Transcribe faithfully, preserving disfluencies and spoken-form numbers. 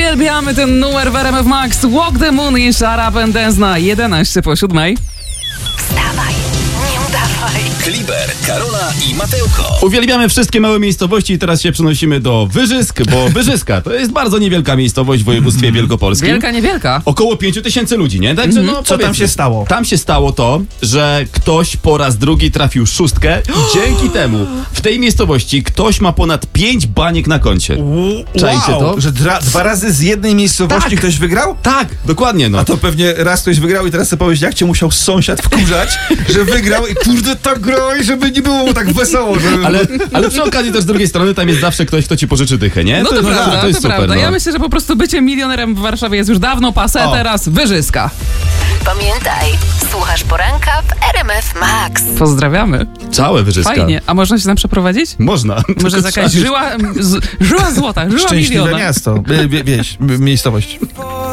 Uwielbiamy ten numer w R M F Max. Walk the Moon i Shut Up and Dance na jedenaście po siódmej. Wstawaj, nie udawaj. Kliber, Karola i Mateuko. Uwielbiamy wszystkie małe miejscowości i teraz się przenosimy do Wyżysk, bo Wyżyska to jest bardzo niewielka miejscowość w województwie wielkopolskim. Wielka, niewielka. Około pięć tysięcy ludzi, nie? Także no, Co tam się stało? Tam się stało to, że ktoś po raz drugi trafił szóstkę i dzięki temu w tej miejscowości ktoś ma ponad pięć baniek na koncie. Czajcie Wow, to? że dra, dwa razy z jednej miejscowości Tak. ktoś wygrał? Tak, dokładnie no. A to pewnie raz ktoś wygrał i teraz sobie powiedz, jak cię musiał sąsiad wkurzać, że wygrał i kurde tak groj, żeby nie było mu tak wesoło. Żeby... Ale, ale przy okazji też z drugiej strony tam jest zawsze ktoś, kto ci pożyczy dychę, nie? No to, jest- prawda, to, jest super, prawda. no. Ja myślę, że po prostu bycie milionerem w Warszawie jest już dawno passé, O. teraz Wyżyska. Pamiętaj, słuchasz poranka w R M F Max. Pozdrawiamy. Całe Wyżyska. Fajnie. A można się tam przeprowadzić? Można. Może Tylko jest jakaś trzeba- żyła, z, żyła złota, żyła Szczęśliwe miliona. miasto, wie, wie, wieś, miejscowość.